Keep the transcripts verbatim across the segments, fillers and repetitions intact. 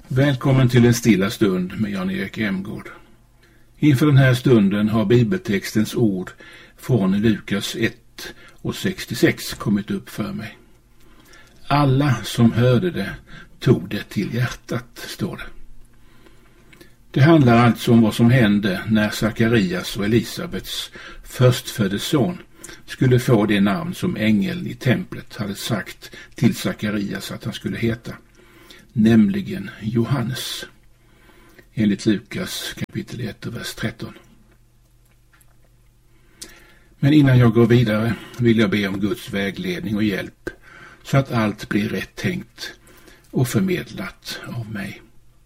Välkommen till en stilla stund med Jan-Erik Emgård. Inför den här stunden har bibeltextens ord från Lukas ett och sextiosex kommit upp för mig. Alla som hörde det tog det till hjärtat, står det. Det handlar alltså om vad som hände när Sakarias och Elisabets förstfödde son skulle få det namn som ängeln i templet hade sagt till Sakarias att han skulle heta, nämligen Johannes, enligt Lukas kapitel ett och vers tretton. Men innan jag går vidare vill jag be om Guds vägledning och hjälp så att allt blir rätt tänkt och förmedlat av mig.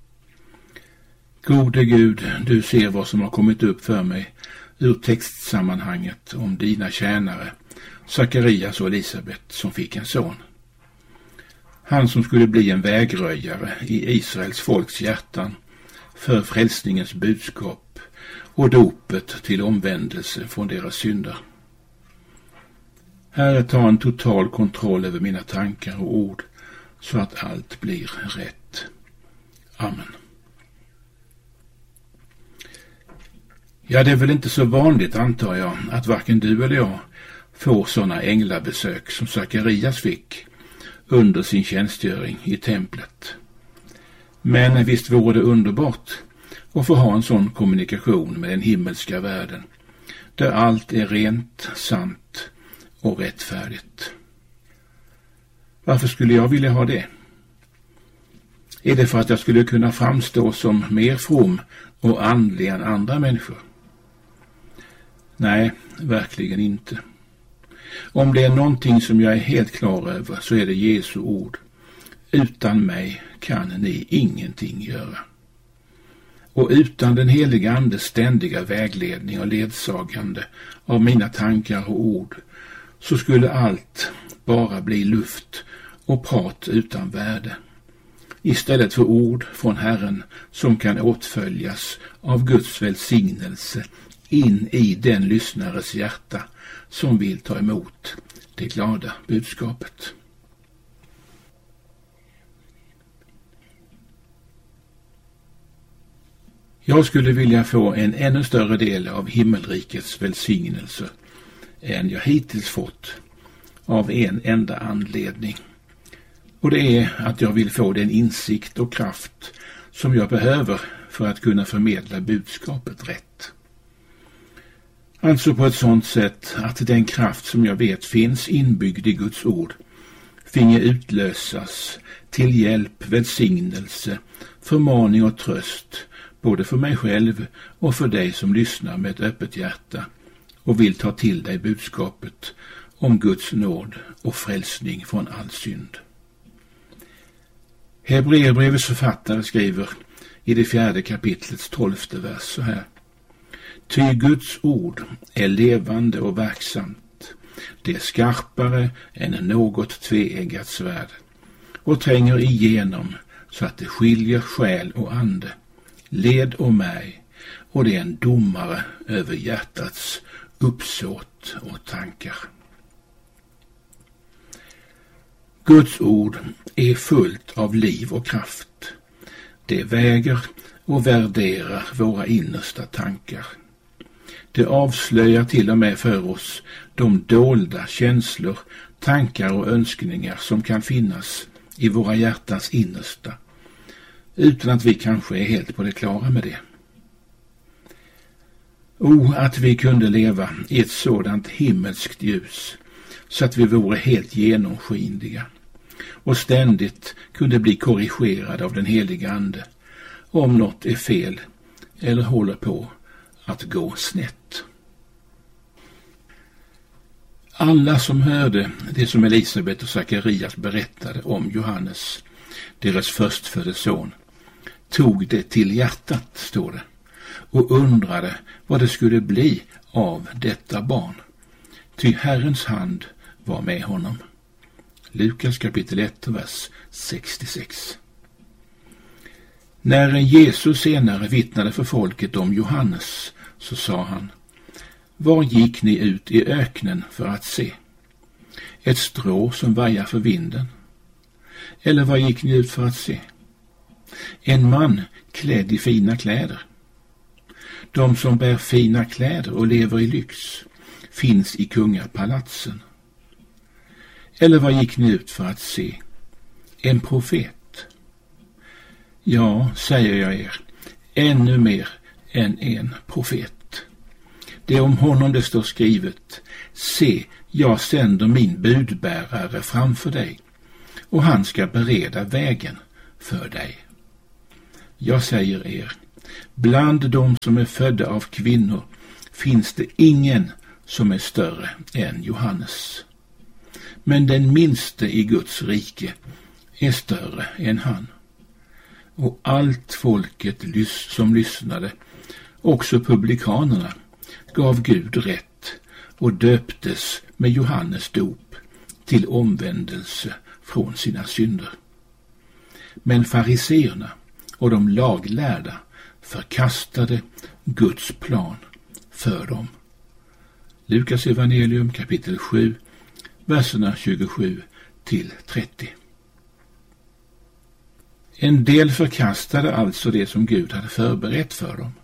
Gode Gud, du ser vad som har kommit upp för mig ur textsammanhanget om dina tjänare, Sakarias och Elisabet, som fick en son. Han som skulle bli en vägröjare i Israels folks hjärtan för frälsningens budskap och dopet till omvändelse från deras synder. Herre, ta en total kontroll över mina tankar och ord så att allt blir rätt. Amen. Ja, det är väl inte så vanligt, antar jag, att varken du eller jag får sådana änglabesök som Sakarias fick under sin tjänstgöring i templet. Men visst vore det underbart att få ha en sån kommunikation med den himmelska världen, där allt är rent, sant och rättfärdigt. Varför skulle jag vilja ha det? Är det för att jag skulle kunna framstå som mer from och andlig än andra människor? Nej, verkligen inte. Om det är någonting som jag är helt klar över så är det Jesu ord. Utan mig kan ni ingenting göra. Och utan den heliga andes ständiga vägledning och ledsagande av mina tankar och ord så skulle allt bara bli luft och prat utan värde. Istället för ord från Herren som kan åtföljas av Guds välsignelse in i den lyssnares hjärta som vill ta emot det glada budskapet. Jag skulle vilja få en ännu större del av himmelrikets välsignelse än jag hittills fått av en enda anledning. Och det är att jag vill få den insikt och kraft som jag behöver för att kunna förmedla budskapet rätt. Alltså på ett sådant sätt att den kraft som jag vet finns inbyggd i Guds ord finge utlösas till hjälp, välsignelse, förmaning och tröst både för mig själv och för dig som lyssnar med ett öppet hjärta och vill ta till dig budskapet om Guds nåd och frälsning från all synd. Hebreerbrevets författare skriver i det fjärde kapitlets tolfte vers så här: Ty Guds ord är levande och verksamt, det är skarpare än något tveeggat svärd och tränger igenom så att det skiljer själ och ande, led och märg, och det är en domare över hjärtats uppsåt och tankar. Guds ord är fullt av liv och kraft. Det väger och värderar våra innersta tankar. Det avslöjar till och med för oss de dolda känslor, tankar och önskningar som kan finnas i våra hjärtans innersta, utan att vi kanske är helt på det klara med det. O, att vi kunde leva i ett sådant himmelskt ljus så att vi vore helt genomskinliga och ständigt kunde bli korrigerade av den heliga ande om något är fel eller håller på att gå snett. Alla som hörde det som Elisabet och Sakarias berättade om Johannes, deras förstfödde son, tog det till hjärtat, står det, och undrade vad det skulle bli av detta barn. Ty Herrens hand var med honom. Lukas kapitel ett, vers sextiosex. När Jesus senare vittnade för folket om Johannes så sa han: Var gick ni ut i öknen för att se? Ett strå som vajar för vinden? Eller vad gick ni ut för att se? En man klädd i fina kläder. De som bär fina kläder och lever i lyx finns i kungapalatsen. Eller vad gick ni ut för att se? En profet? Ja, säger jag er, ännu mer än en profet. Det är om honom det står skrivet: se, jag sänder min budbärare framför dig, och han ska bereda vägen för dig. Jag säger er, bland de som är födda av kvinnor finns det ingen som är större än Johannes. Men den minste i Guds rike är större än han. Och allt folket som lyssnade, också publikanerna, gav Gud rätt och döptes med Johannes dop till omvändelse från sina synder. Men fariseerna och de laglärda förkastade Guds plan för dem. Lukas evangelium kapitel sju, verserna tjugosju till trettio. En del förkastade alltså det som Gud hade förberett för dem.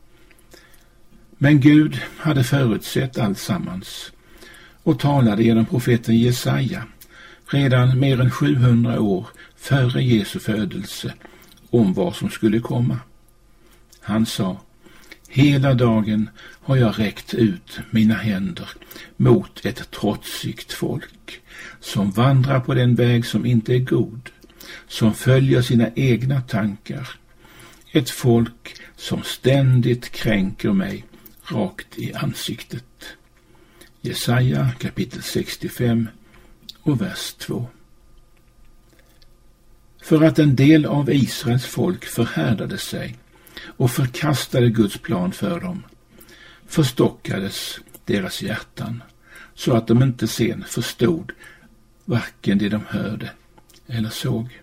Men Gud hade förutsett alltsammans och talade genom profeten Jesaja redan mer än sjuhundra år före Jesu födelse om vad som skulle komma. Han sa: hela dagen har jag räckt ut mina händer mot ett trotsigt folk som vandrar på den väg som inte är god, som följer sina egna tankar, ett folk som ständigt kränker mig rakt i ansiktet. Jesaja kapitel sextiofem och vers två. För att en del av Israels folk förhärdade sig och förkastade Guds plan för dem, förstockades deras hjärtan så att de inte sen förstod varken det de hörde eller såg.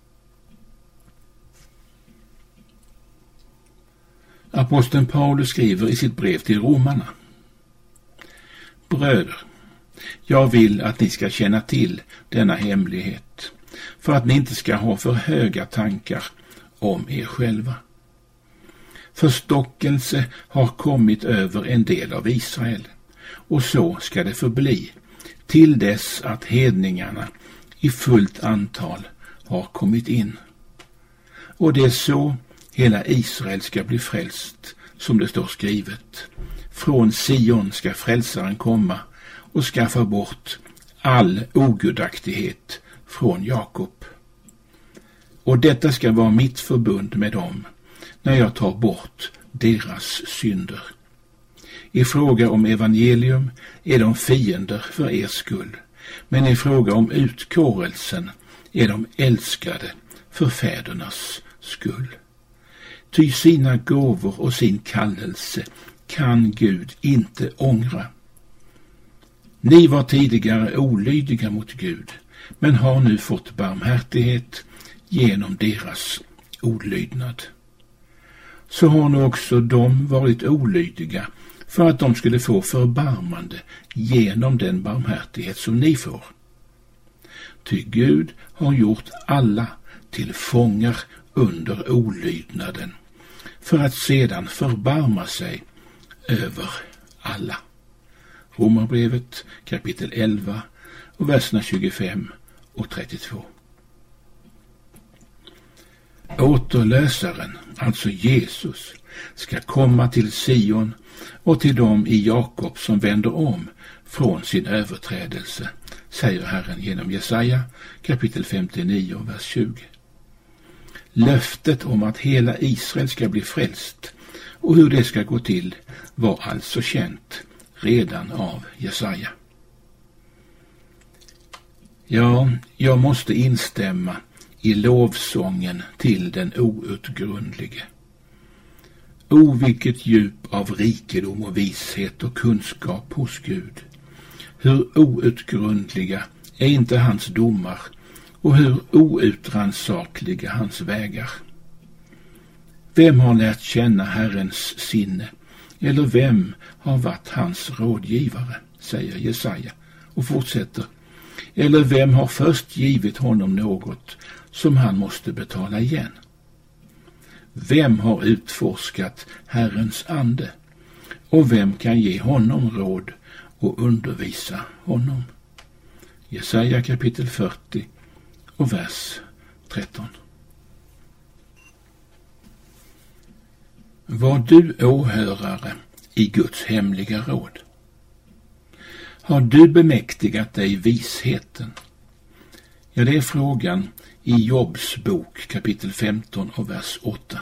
Aposteln Paulus skriver i sitt brev till romarna: bröder, jag vill att ni ska känna till denna hemlighet, för att ni inte ska ha för höga tankar om er själva. Förstockelse har kommit över en del av Israel, och så ska det förbli till dess att hedningarna i fullt antal har kommit in. Och det är så hela Israel ska bli frälst, som det står skrivet: från Sion ska frälsaren komma och skaffa bort all ogudaktighet från Jakob. Och detta ska vara mitt förbund med dem när jag tar bort deras synder. I fråga om evangelium är de fiender för er skull, men i fråga om utkårelsen är de älskade för fädernas skull. Ty sina gåvor och sin kallelse kan Gud inte ångra. Ni var tidigare olydiga mot Gud, men har nu fått barmhärtighet genom deras olydnad. Så har nu också de varit olydiga för att de skulle få förbarmande genom den barmhärtighet som ni får. Ty Gud har gjort alla till fångar under olydnaden, för att sedan förbarma sig över alla. Romarbrevet kapitel elva och verserna tjugofem och trettiotvå. Återlösaren, alltså Jesus, ska komma till Sion och till dem i Jakob som vänder om från sin överträdelse, säger Herren genom Jesaja kapitel femtionio, vers tjugo. Löftet om att hela Israel ska bli frälst och hur det ska gå till var alltså känt redan av Jesaja. Ja, jag måste instämma i lovsången till den outgrundlige. O, vilket djup av rikedom och vishet och kunskap hos Gud. Hur outgrundliga är inte hans domar och hur outrannsakliga hans vägar. Vem har lärt känna Herrens sinne, eller vem har varit hans rådgivare, säger Jesaja och fortsätter. Eller vem har först givit honom något som han måste betala igen? Vem har utforskat Herrens ande? Och vem kan ge honom råd och undervisa honom? Jesaja kapitel fyrtio och vers tretton. Var du åhörare i Guds hemliga råd? Har du bemäktigat dig visheten? Ja, det är frågan i Jobs bok kapitel femton och vers åtta.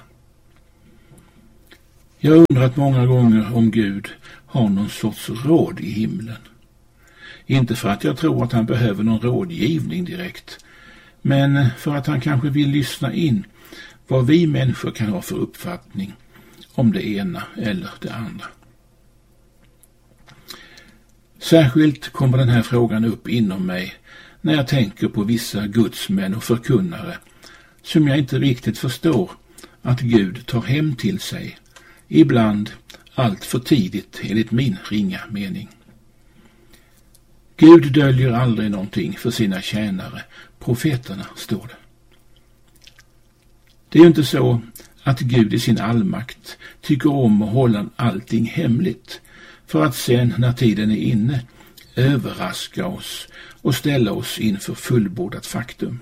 Jag har undrat många gånger om Gud har någon sorts råd i himlen. Inte för att jag tror att han behöver någon rådgivning direkt, men för att han kanske vill lyssna in vad vi människor kan ha för uppfattning om det ena eller det andra. Särskilt kommer den här frågan upp inom mig när jag tänker på vissa gudsmän och förkunnare som jag inte riktigt förstår att Gud tar hem till sig, ibland allt för tidigt enligt min ringa mening. Gud döljer aldrig någonting för sina tjänare, profeterna, står det. Det är ju inte så att Gud i sin allmakt tycker om att hålla allting hemligt för att sen när tiden är inne överraska oss och ställa oss inför fullbordat faktum.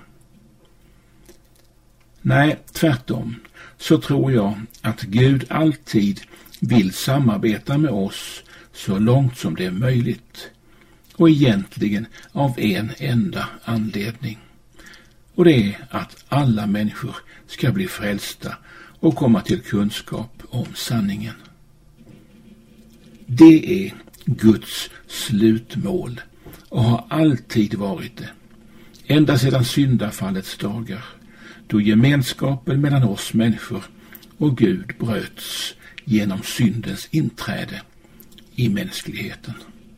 Nej, tvärtom så tror jag att Gud alltid vill samarbeta med oss så långt som det är möjligt, och egentligen av en enda anledning. Och det är att alla människor ska bli frälsta och komma till kunskap om sanningen. Det är Guds slutmål och har alltid varit det. Ända sedan syndafallets dagar, då gemenskapen mellan oss människor och Gud bröts genom syndens inträde i mänskligheten.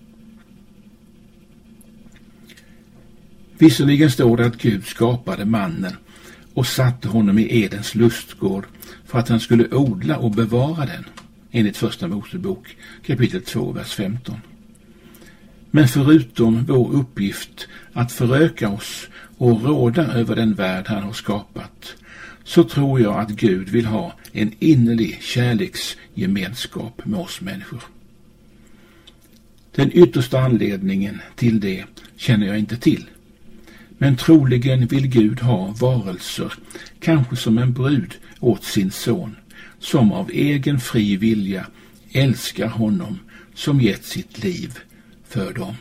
Visserligen står det att Gud skapade mannen och satte honom i Edens lustgård för att han skulle odla och bevara den, enligt första Mosebok kapitel två, vers femton. Men förutom vår uppgift att föröka oss och råda över den värld han har skapat, så tror jag att Gud vill ha en innerlig kärleksgemenskap med oss människor. Den yttersta anledningen till det känner jag inte till. Men troligen vill Gud ha varelser, kanske som en brud åt sin son, som av egen fri vilja älskar honom som gett sitt liv för dem.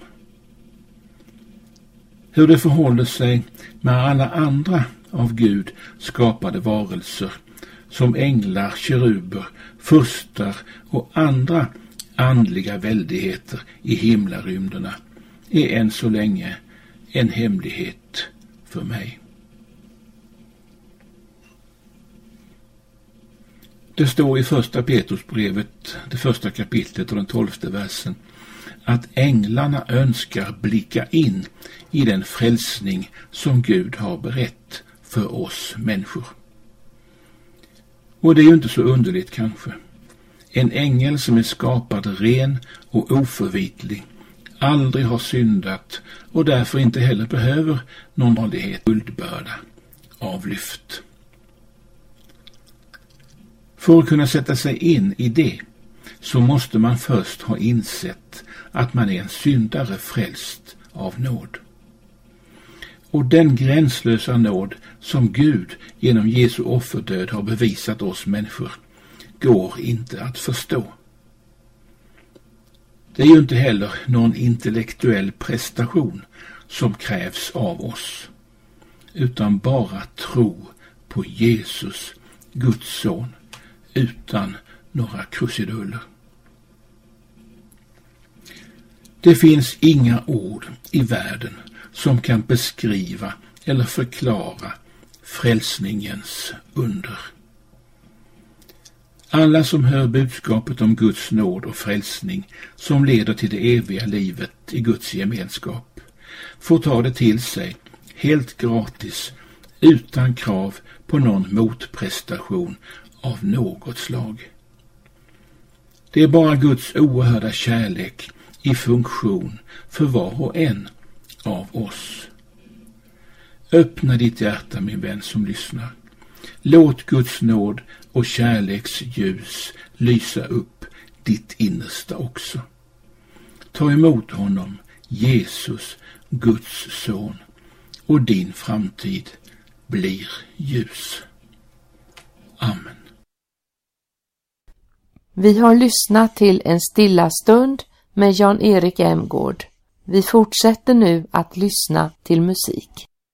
Hur det förhåller sig med alla andra av Gud skapade varelser, som änglar, keruber, furstar och andra andliga väldigheter i himlarymderna, är än så länge en hemlighet för mig. Det står i första Petrusbrevet, det första kapitlet och den tolfte versen, att änglarna önskar blicka in i den frälsning som Gud har berett för oss människor. Och det är ju inte så underligt kanske. En ängel som är skapad ren och oförvitlig, aldrig har syndat och därför inte heller behöver någon vanlighet skuldbörda avlyft. För att kunna sätta sig in i det så måste man först ha insett att man är en syndare frälst av nåd. Och den gränslösa nåd som Gud genom Jesu offerdöd har bevisat oss människor går inte att förstå. Det är ju inte heller någon intellektuell prestation som krävs av oss, utan bara tro på Jesus, Guds son, utan några krusiduller. Det finns inga ord i världen som kan beskriva eller förklara frälsningens under. Alla som hör budskapet om Guds nåd och frälsning som leder till det eviga livet i Guds gemenskap får ta det till sig helt gratis, utan krav på någon motprestation av något slag. Det är bara Guds oerhörda kärlek i funktion för var och en av oss. Öppna ditt hjärta, min vän som lyssnar, Låt Guds nåd och kärleksljus lysa upp ditt innersta också. Ta emot honom, Jesus, Guds son, och din framtid blir ljus. Amen. Vi har lyssnat till en stilla stund med Jan-Erik Emgård. Vi fortsätter nu att lyssna till musik.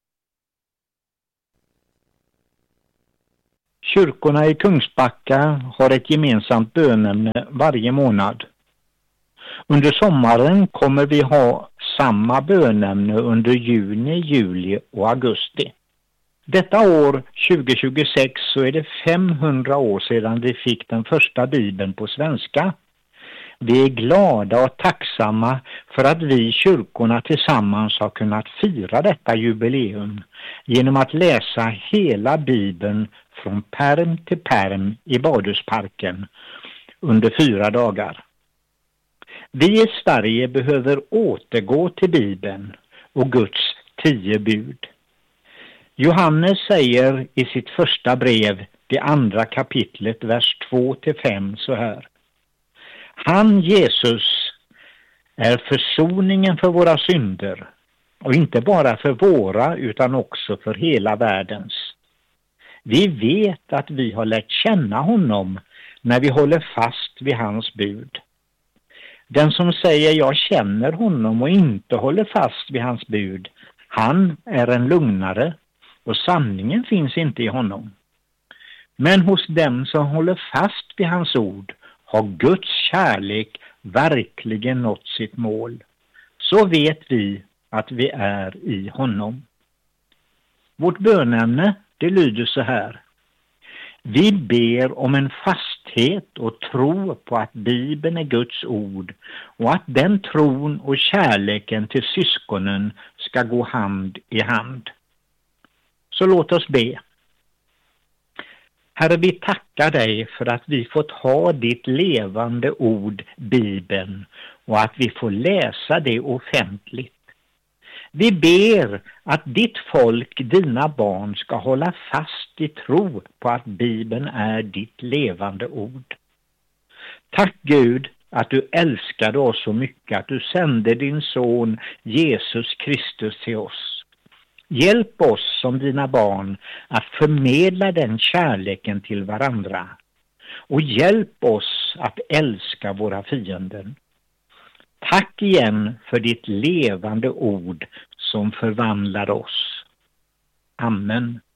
Kyrkorna i Kungsbacka har ett gemensamt bönämne varje månad. Under sommaren kommer vi ha samma bönämne under juni, juli och augusti. Detta år tjugo tjugosex så är det femhundra år sedan vi fick den första Bibeln på svenska. Vi är glada och tacksamma för att vi kyrkorna tillsammans har kunnat fira detta jubileum genom att läsa hela Bibeln från pärm till pärm i Badhusparken under fyra dagar. Vi i Sverige behöver återgå till Bibeln och Guds tio bud. Johannes säger i sitt första brev, det andra kapitlet, vers två till fem så här. Han, Jesus, är försoningen för våra synder, och inte bara för våra utan också för hela världens. Vi vet att vi har lärt känna honom när vi håller fast vid hans bud. Den som säger jag känner honom och inte håller fast vid hans bud, han är en lugnare och sanningen finns inte i honom. Men hos dem som håller fast vid hans ord har Guds kärlek verkligen nått sitt mål. Så vet vi att vi är i honom. Vårt bönämne, det lyder så här. Vi ber om en fasthet och tro på att Bibeln är Guds ord och att den tron och kärleken till syskonen ska gå hand i hand. Så låt oss be. Herre, vi tackar dig för att vi fått ha ditt levande ord, Bibeln, och att vi får läsa det offentligt. Vi ber att ditt folk, dina barn, ska hålla fast i tro på att Bibeln är ditt levande ord. Tack Gud att du älskade oss så mycket att du sände din son Jesus Kristus till oss. Hjälp oss som dina barn att förmedla den kärleken till varandra. Och hjälp oss att älska våra fiender. Tack igen för ditt levande ord som förvandlar oss. Amen.